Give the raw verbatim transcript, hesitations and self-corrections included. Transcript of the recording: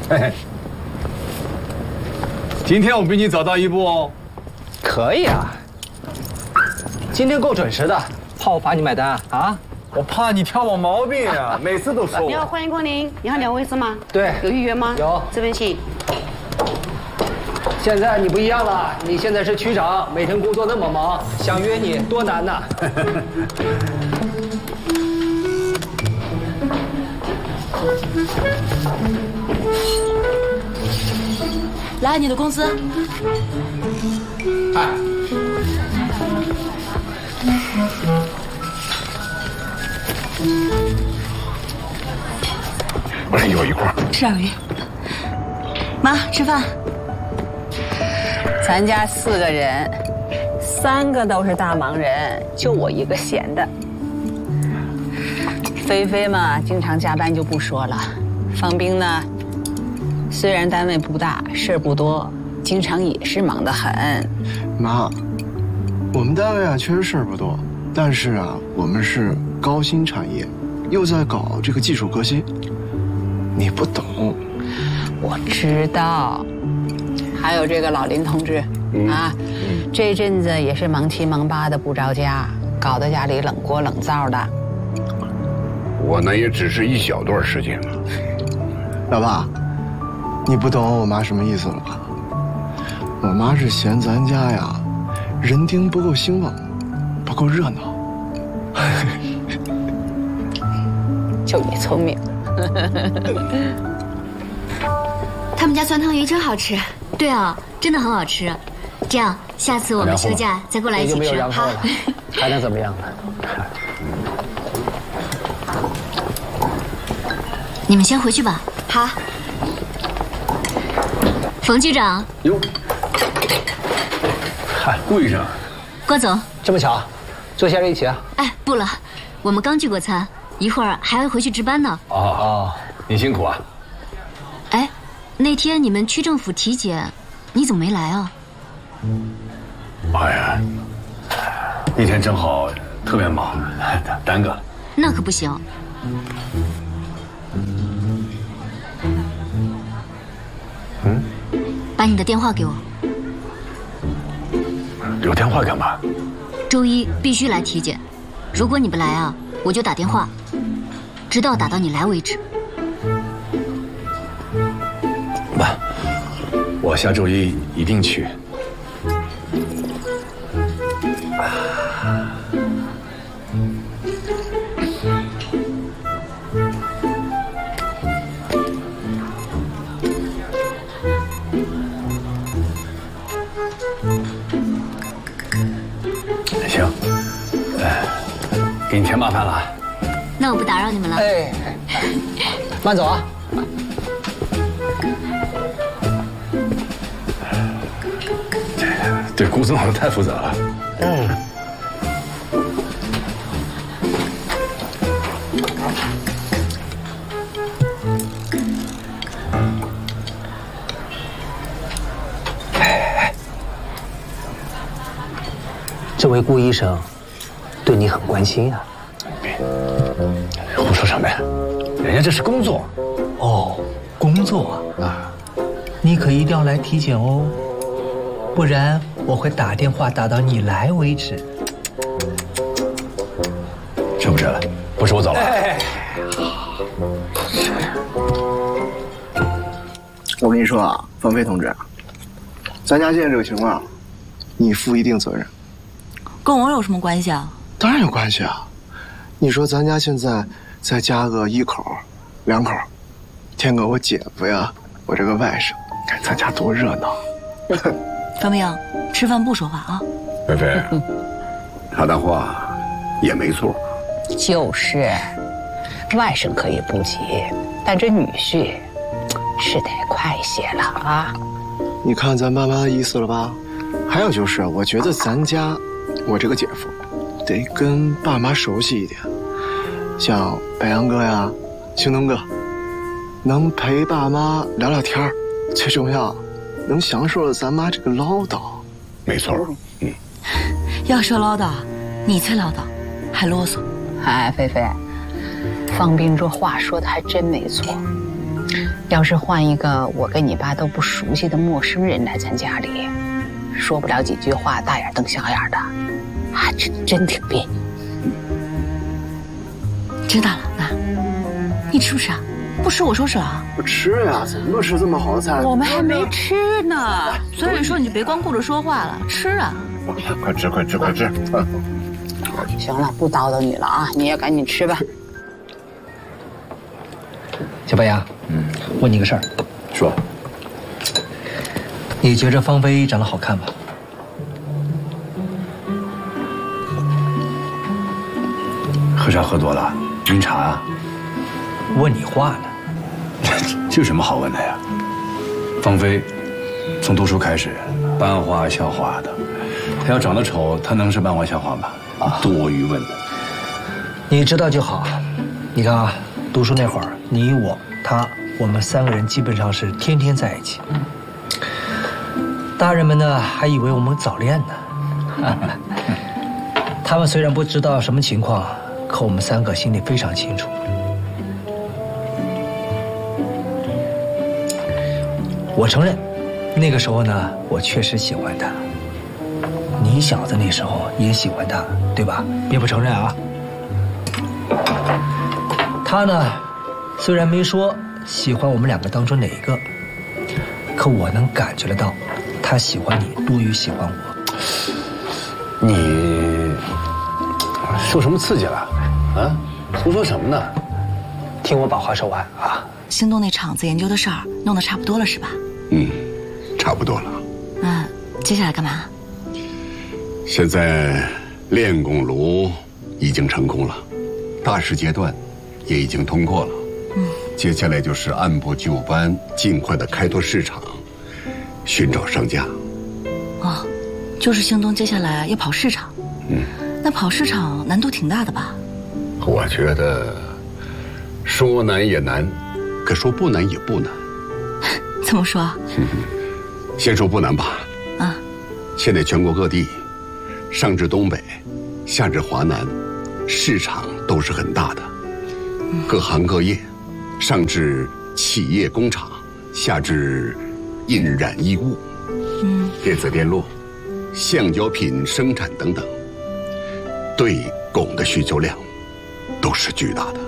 嘿嘿，今天我比你早到一步哦。 可以啊，今天够准时的，怕我罚你买单啊？ 我怕你挑我毛病啊，每次都说我。 你好，欢迎光临。你好，两位是吗？ 对。 有预约吗？ 有。 这边请。 现在你不一样了，你现在是区长，每天工作那么忙，想约你多难呐。 来，你的工资。 哎。 我来有一块。 吃点鱼。妈，吃饭。 咱家四个人，三个都是大忙人，就我一个闲的。菲菲嘛，经常加班就不说了。方兵呢，虽然单位不大，事儿不多，经常也是忙得很。 妈，我们单位啊确实事儿不多，但是啊，我们是高新产业，又在搞这个技术革新，你不懂。 我知道。还有这个老林同志，嗯、啊，嗯、这阵子也是忙七忙八的不着家，搞得家里冷锅冷灶的。 我那也只是一小段时间嘛。 老爸，你不懂我妈什么意思了吧？我妈是嫌咱家呀，人丁不够兴旺，不够热闹。 就你聪明。 他们家酸汤鱼真好吃。对啊，真的很好吃。这样，下次我们休假再过来一起吃。 好，还能怎么样呢？ 你们先回去吧。好。冯局长。 哟。嗨，顾医生。 关总。 这么巧，坐下来一起啊。 哎，不了，我们刚聚过餐，一会儿还要回去值班呢。 哦哦，你辛苦啊。 哎。那天你们区政府体检，你怎么没来啊？ 哎呀，那天正好特别忙，耽搁了。 那可不行。 嗯？ 把你的电话给我。 留电话干嘛？ 周一必须来体检，如果你不来啊，我就打电话，直到打到你来为止。 爸，我下周一一定去。行，哎，给你添麻烦了。 那我不打扰你们了。 哎，慢走啊。 这公司弄得太复杂了。嗯。 这位顾医生对你很关心啊。 胡说什么呀？人家这是工作。 哦，工作啊，你可一定要来体检哦。不然我会打电话打到你来为止。 是不是？不是我走了。哎、 我跟你说啊，方飞同志，咱家现在这个情况，你负一定责任。 跟我有什么关系啊？ 当然有关系啊！你说咱家现在再加个一口、两口，添个我姐夫呀，我这个外甥，看咱家多热闹。 方明，吃饭不说话啊！ 菲菲，他的话也没错。 就是，外甥可以不急，但这女婿是得快些了啊！ 你看咱妈妈的意思了吧？还有就是，我觉得咱家，我这个姐夫，得跟爸妈熟悉一点，像白杨哥呀、兴东哥，能陪爸妈聊聊天儿，最重要。能享受了咱妈这个唠叨， 没错，嗯。 要说唠叨，你最唠叨，还啰嗦。 哎，菲菲，方斌这话说的还真没错。 要是换一个我跟你爸都不熟悉的陌生人来咱家里，说不了几句话，大眼瞪小眼的，啊，这真挺别扭。 知道了，妈，你吃不吃啊？不吃我收拾了啊。 我吃呀，怎么能吃这么好的菜？ 我们还没吃呢。 所以说你就别光顾着说话了，吃啊！ 快吃快吃快吃！ 行了，不叨叨你了啊，你也赶紧吃吧。 小白牙，嗯，问你个事儿， 说， 你觉着芳菲长得好看吗？ 喝茶喝多了，晕茶啊？ 问你话呢。 这有什么好问的呀？芳菲从读书开始，班花校花的，她要长得丑，她能是班花校花吗？啊，多余问的。 你知道就好。你看啊，读书那会儿，你我他，我们三个人基本上是天天在一起。大人们呢，还以为我们早恋呢。他们虽然不知道什么情况，可我们三个心里非常清楚。我承认，那个时候呢，我确实喜欢他。你小子那时候也喜欢他，对吧？别不承认啊。他呢，虽然没说喜欢我们两个当中哪一个，可我能感觉得到，他喜欢你多于喜欢我。 你受什么刺激了？啊？胡说什么呢？ 听我把话说完啊。 兴东那厂子研究的事儿弄得差不多了是吧？ 嗯，差不多了。 嗯，接下来干嘛？ 现在炼汞炉已经成功了，大师阶段也已经通过了。嗯，接下来就是按部就班，尽快的开拓市场，寻找商家。 哦，就是兴东接下来要跑市场。嗯，那跑市场难度挺大的吧？ 我觉得说难也难，可说不难也不难。 怎么说？ 先说不难吧。 啊， 现在全国各地，上至东北，下至华南，市场都是很大的，各行各业，上至企业工厂，下至印染衣物，嗯，电子电路，橡胶品生产等等，对汞的需求量都是巨大的。